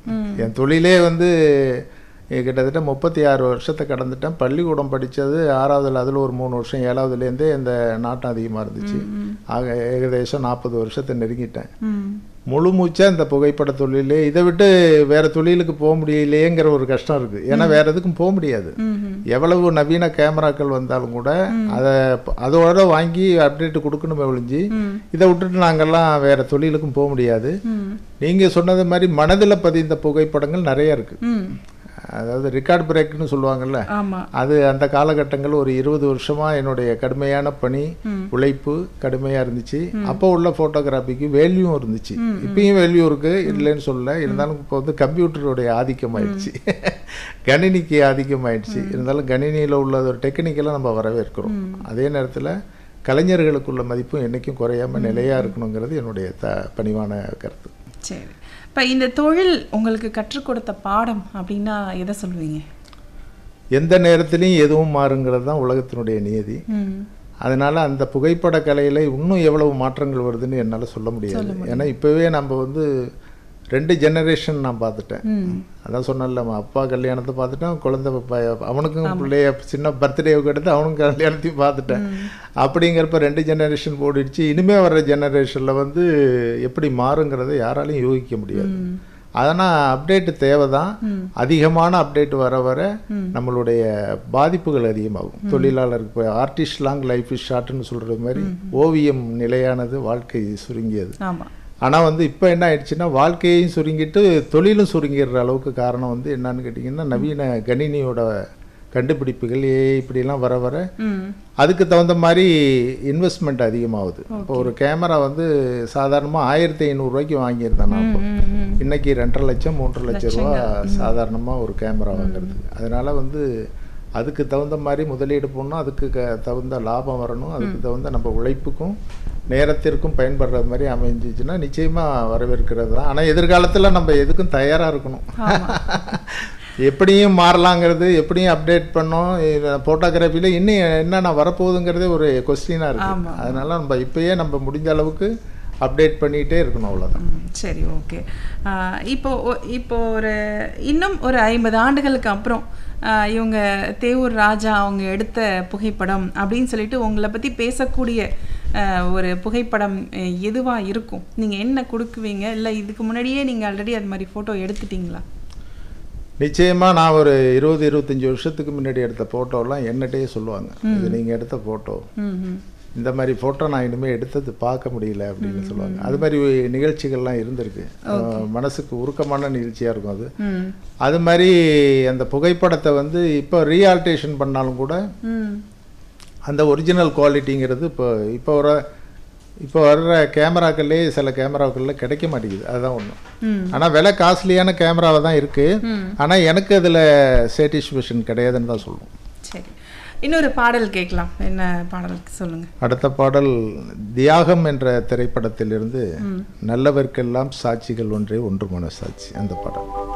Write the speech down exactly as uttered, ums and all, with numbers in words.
என் தொழிலே வந்து கிட்டத்தட்ட முப்பத்தி ஆறு வருஷத்தை கடந்துட்டேன். பள்ளிக்கூடம் படித்தது ஆறாவதுல, அதில் ஒரு மூணு வருஷம், ஏழாவதுலேருந்தே இந்த நாட்டம் அதிகமாக இருந்துச்சு. ஆக ஏகദേശம் நாற்பது வருஷத்தை நெருங்கிட்டேன். முழு மூச்சாக இந்த புகைப்பட தொழிலே, இதை விட்டு வேறு தொழிலுக்கு போக முடியலையேங்கிற ஒரு கஷ்டம் இருக்குது. ஏன்னா வேறு எதுக்கும் போக முடியாது. எவ்வளவு நவீன கேமராக்கள் வந்தாலும் கூட அதை அதோட வாங்கி அப்டேட் கொடுக்கணுமே ஒழிஞ்சு இதை விட்டுட்டு நாங்கள்லாம் வேறு தொழிலுக்கும் போக முடியாது. நீங்கள் சொன்னது மாதிரி மனதில் பதிந்த புகைப்படங்கள் நிறைய இருக்குது. அதாவது ரெக்கார்ட் பிரேக்னு சொல்லுவாங்கல்ல, அது அந்த காலகட்டங்கள் ஒரு இருபது வருஷமா என்னுடைய கடுமையான பணி உழைப்பு கடுமையாக இருந்துச்சு. அப்போ உள்ள ஃபோட்டோகிராஃபிக்கு வேல்யூவும் இருந்துச்சு. இப்பயும் வேல்யூ இருக்கு, இல்லைன்னு சொல்ல. இருந்தாலும் இப்போ வந்து கம்ப்யூட்டருடைய ஆதிக்கம் ஆயிடுச்சு, கணினிக்கு ஆதிக்கம் ஆயிடுச்சு. இருந்தாலும் கணினியில் உள்ள ஒரு டெக்னிக்கெல்லாம் நம்ம வரவேற்கிறோம். அதே நேரத்தில் கலைஞர்களுக்குள்ள மதிப்பும் என்றைக்கும் குறையாம நிலையாக இருக்கணுங்கிறது என்னுடைய த பணிவான கருத்து. சரி, இப்போ இந்த தொழில் உங்களுக்கு கற்றுக் கொடுத்த பாடம் அப்படின்னா எதை சொல்லுவீங்க? எந்த நேரத்திலையும் எதுவும் மாறுங்கிறது தான் உலகத்தினுடைய நியதி. அதனால் அந்த புகைப்பட கலையில் இன்னும் எவ்வளவு மாற்றங்கள் வருதுன்னு என்னால் சொல்ல முடியாது. ஏன்னா இப்போவே நம்ம வந்து ரெண்டு ஜெனரேஷன் நான் பார்த்துட்டேன். அதான் சொன்னல, அப்பா கல்யாணத்தை பார்த்துட்டேன், குழந்தை அவனுக்கும் பிள்ளைய சின்ன பர்த்டேவுக்கு எடுத்து அவனுக்கும் கல்யாணத்தையும் பார்த்துட்டேன். அப்படிங்கிறப்ப ரெண்டு ஜெனரேஷன் போடிடுச்சு. இனிமேல் வர்ற ஜெனரேஷனில் வந்து எப்படி மாறுங்கிறத யாராலையும் யோகிக்க முடியாது. அதனால் அப்டேட்டு தேவை தான். அதிகமான அப்டேட் வர வர நம்மளுடைய பாதிப்புகள் அதிகமாகும். தொழிலாளருக்கு இப்போ ஆர்டிஸ்ட் லாங் லைஃப் இஸ் ஷார்ட்னு சொல்கிறது மாதிரி ஓவியம் நிலையானது, வாழ்க்கை சுருங்கியது. ஆனால் வந்து இப்போ என்ன ஆயிடுச்சுன்னா வாழ்க்கையையும் சுருங்கிட்டு தொழிலும் சுருங்கிடுற அளவுக்கு காரணம் வந்து என்னன்னு கேட்டிங்கன்னா நவீன கணினியோட கண்டுபிடிப்புகள் ஏ இப்படிலாம் வர வர அதுக்கு தகுந்த மாதிரி இன்வெஸ்ட்மெண்ட் அதிகமாகுது. இப்போ ஒரு கேமரா வந்து சாதாரணமாக ஆயிரத்தி ஐநூறுரூவாய்க்கு வாங்கியிருந்தேன் நான். இப்போ இன்னைக்கு ரெண்டரை லட்சம் மூன்றரை லட்சம் ரூபா சாதாரணமாக ஒரு கேமரா வாங்குறது. அதனால வந்து அதுக்கு தகுந்த மாதிரி முதலீடு போடணும், அதுக்கு க தகுந்த லாபம் வரணும், அதுக்கு தகுந்த நம்ம உழைப்புக்கும் நேரத்திற்கும் பயன்படுற மாதிரி அமைஞ்சிச்சுன்னா நிச்சயமாக வரவேற்கிறது தான். ஆனால் எதிர்காலத்தில் நம்ம எதுக்கும் தயாராக இருக்கணும். எப்படியும் மாறலாங்கிறது, எப்படியும் அப்டேட் பண்ணோம். ஃபோட்டோகிராஃபியில் இன்னும் என்னென்ன வரப்போகுதுங்கிறதே ஒரு கொஸ்டினாக இருக்குது. அதனால நம்ம இப்போயே நம்ம முடிஞ்ச அளவுக்கு அப்டேட் பண்ணிகிட்டே இருக்கணும், அவ்வளோதான். சரி, ஓகே. இப்போ இப்போ ஒரு இன்னும் ஒரு ஐம்பது ஆண்டுகளுக்கு அப்புறம் இவங்க தேவூர் ராஜா அவங்க எடுத்த புகைப்படம் அப்படின்னு சொல்லிட்டு உங்களை பற்றி பேசக்கூடிய ஒரு புகைப்படம் எதுவாக இருக்கும்? நீங்கள் என்ன கொடுக்குவீங்க? இல்லை இதுக்கு முன்னாடியே நீங்கள் ஆல்ரெடி அது மாதிரி ஃபோட்டோ எடுத்துட்டிங்களா? நிச்சயமாக நான் ஒரு இருபது இருபத்தஞ்சி வருஷத்துக்கு முன்னாடி எடுத்த ஃபோட்டோலாம் என்னகிட்டயே சொல்லுவாங்க, இது நீங்கள் எடுத்த ஃபோட்டோ, இந்த மாதிரி ஃபோட்டோ நான் இனிமேல் எடுத்தது பார்க்க முடியல அப்படின்னு சொல்லுவாங்க. அது மாதிரி நிகழ்ச்சிகள்லாம் இருந்திருக்கு. மனசுக்கு உருக்கமான நிகழ்ச்சியாக இருக்கும் அது. அது மாதிரி அந்த புகைப்படத்தை வந்து இப்போ ரீஆல்டேஷன் பண்ணாலும் கூட அந்த ஒரிஜினல் குவாலிட்டிங்கிறது இப்போ இப்போ வர இப்போ வர்ற கேமராக்கள்லேயே சில கேமராக்களில் கிடைக்க மாட்டேங்குது. அதுதான் ஒன்று. ஆனால் விலை காஸ்ட்லியான கேமராவை தான் இருக்குது. ஆனால் எனக்கு அதில் சாட்டிஸ்ஃபேக்ஷன் கிடையாதுன்னு தான் சொல்லுவோம். சரி, இன்னொரு பாடல் கேட்கலாம். என்ன பாடல் சொல்லுங்க? அடுத்த பாடல் தியாகம் என்ற திரைப்படத்திலிருந்து நல்லவர்க்கெல்லாம் சாட்சிகள் ஒன்றே ஒன்று மனசாட்சி, அந்த பாடல்.